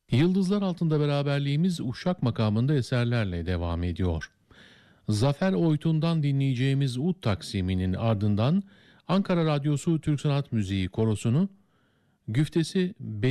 Yıldızlar altında beraberliğimiz Uşak makamında eserlerle devam ediyor. Zafer Oytun'dan dinleyeceğimiz Ud taksiminin ardından Ankara Radyosu Türk Sanat Müziği Korosu'nu güftesi